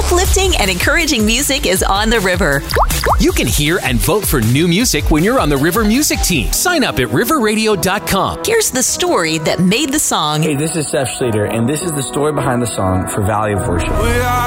Uplifting and encouraging music is on the river. You can hear and vote for new music when you're on the River Music team. Sign up at riverradio.com. Here's the story that made the song. Hey, this is Seth Schleter, and this is the story behind the song for Valley of Worship.